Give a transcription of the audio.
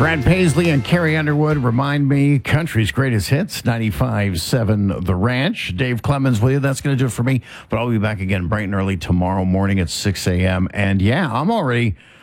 Brad Paisley and Carrie Underwood remind me country's greatest hits, 95.7 The Ranch. Dave Clemens with you. That's going to do it for me. But I'll be back again bright and early tomorrow morning at 6 a.m. And yeah, I'm already